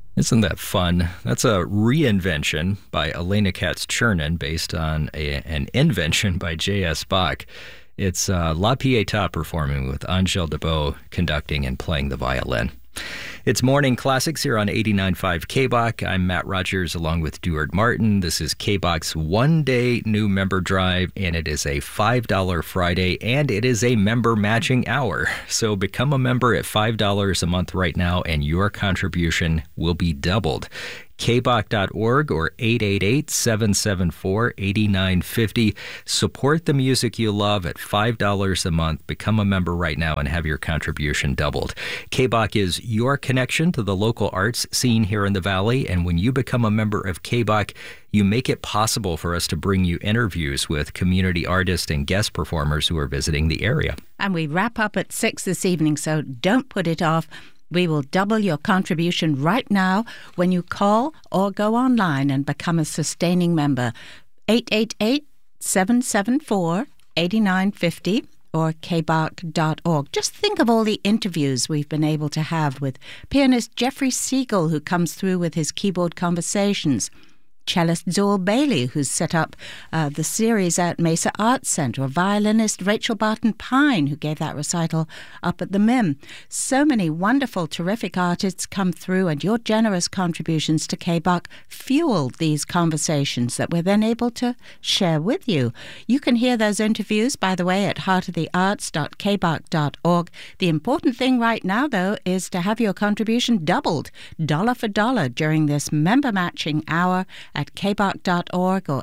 Isn't that fun? That's a reinvention by Elena Katz-Chernin based on an invention by J.S. Bach. It's La Pietà performing with Angèle Debout conducting and playing the violin. It's Morning Classics here on 89.5 KBOC. I'm Matt Rogers along with Duard Martin. This is KBOC's one-day new member drive, and it is a $5 Friday, and it is a member matching hour. So become a member at $5 a month right now, and your contribution will be doubled. kboc.org or 888-774-8950. Support the music you love at $5 a month. Become a member right now and have your contribution doubled. KBOC is your connection to the local arts scene here in the Valley, and when you become a member of KBOC, you make it possible for us to bring you interviews with community artists and guest performers who are visiting the area. And we wrap up at 6 this evening, so don't put it off. We will double your contribution right now when you call or go online and become a sustaining member. 888-774-8950 or kboc.org. Just think of all the interviews we've been able to have with pianist Jeffrey Siegel, who comes through with his keyboard conversations. Cellist Zoel Bailey, who's set up the series at Mesa Arts Center, or violinist Rachel Barton Pine, who gave that recital up at the MIM. So many wonderful, terrific artists come through, and your generous contributions to KBOC fueled these conversations that we're then able to share with you. You can hear those interviews, by the way, at heartofthearts.kboc.org. The important thing right now, though, is to have your contribution doubled, dollar for dollar, during this member matching hour at kboc.org or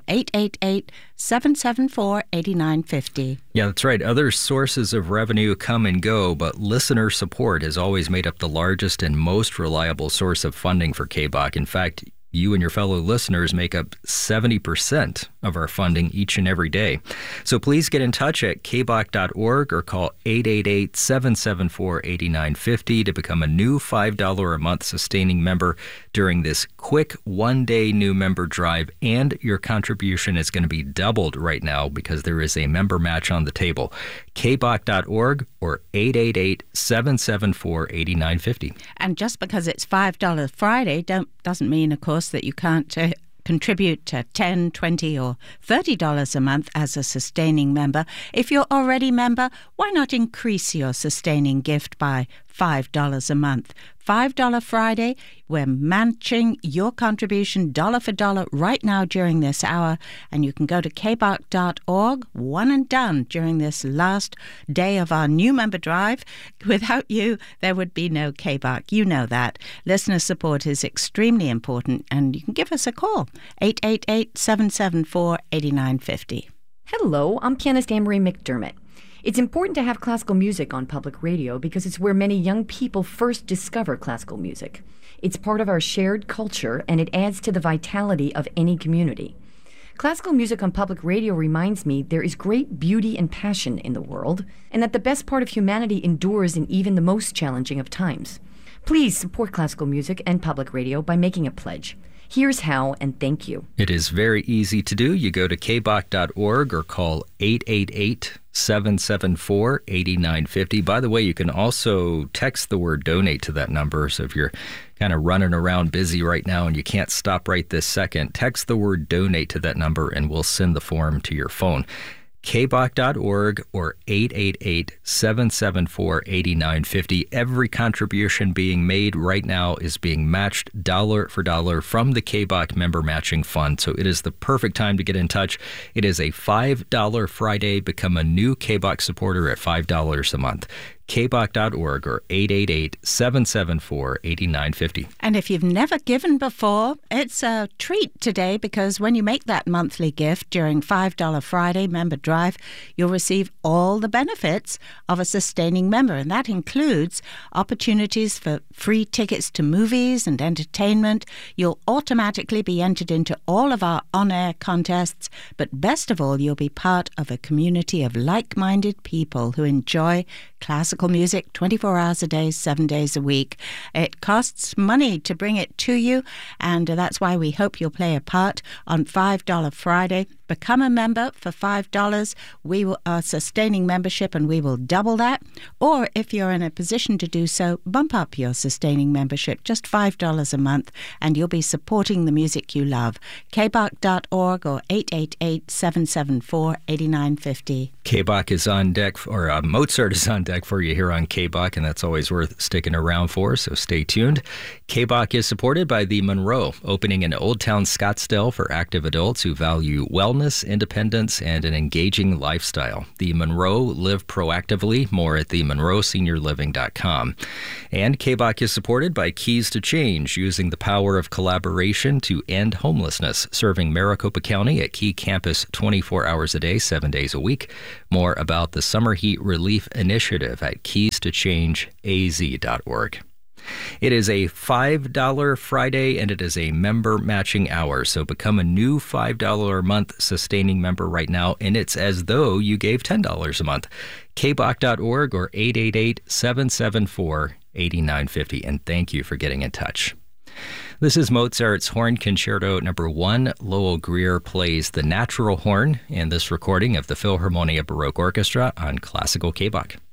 888-774-8950. Yeah, that's right. Other sources of revenue come and go, but listener support has always made up the largest and most reliable source of funding for KBOC. In fact, you and your fellow listeners make up 70% of our funding each and every day. So please get in touch at kboc.org or call 888-774-8950 to become a new $5 a month sustaining member during this quick one-day new member drive. And your contribution is going to be doubled right now because there is a member match on the table. kboc.org or 888-774-8950. And just because it's $5 Friday doesn't mean, of course, that you can't contribute to $10, $20 or $30 a month as a sustaining member. If you're already a member, why not increase your sustaining gift by $5 a month? $5 Friday, we're matching your contribution dollar for dollar right now during this hour, and you can go to kboc.org, one and done during this last day of our new member drive. Without you, there would be no KBOC. You know that. Listener support is extremely important, and you can give us a call, 888-774-8950. Hello, I'm pianist Anne-Marie McDermott. It's important to have classical music on public radio because it's where many young people first discover classical music. It's part of our shared culture, and it adds to the vitality of any community. Classical music on public radio reminds me there is great beauty and passion in the world, and that the best part of humanity endures in even the most challenging of times. Please support classical music and public radio by making a pledge. Here's how, and thank you. It is very easy to do. You go to kboc.org or call 888-774-8950. By the way, you can also text the word donate to that number. So if you're kind of running around busy right now and you can't stop right this second, text the word donate to that number and we'll send the form to your phone. kboc.org or 888-774-8950. Every contribution being made right now is being matched dollar for dollar from the KBOC Member Matching Fund. So it is the perfect time to get in touch. It is a $5 Friday. Become a new KBOC supporter at $5 a month. kboc.org or 888-774-8950. And if you've never given before, it's a treat today, because when you make that monthly gift during $5 Friday Member Drive, you'll receive all the benefits of a sustaining member. And that includes opportunities for free tickets to movies and entertainment. You'll automatically be entered into all of our on-air contests. But best of all, you'll be part of a community of like-minded people who enjoy classical music 24 hours a day, 7 days a week. It costs money to bring it to you, and that's why we hope you'll play a part on $5 Friday. Become a member for $5. We are sustaining membership, and we will double that. Or if you're in a position to do so, bump up your sustaining membership, just $5 a month, and you'll be supporting the music you love. kbach.org or 888-774-8950. KBach is on deck, or Mozart is on deck for you here on KBach, and that's always worth sticking around for, so stay tuned. KBach is supported by the Monroe, opening in Old Town Scottsdale for active adults who value wellness, independence, and an engaging lifestyle. The Monroe, live proactively. More at themonroeseniorliving.com. And KBach is supported by Keys to Change, using the power of collaboration to end homelessness, serving Maricopa County at Key Campus 24 hours a day, 7 days a week. More about the Summer Heat Relief Initiative at keystoChangeaz.org. It is a $5 Friday, and it is a member matching hour, so become a new $5 a month sustaining member right now, and it's as though you gave $10 a month. kbach.org or 888-774-8950, and thank you for getting in touch. This is Mozart's Horn Concerto No. 1. Lowell Greer plays the natural horn in this recording of the Philharmonia Baroque Orchestra on Classical KBach.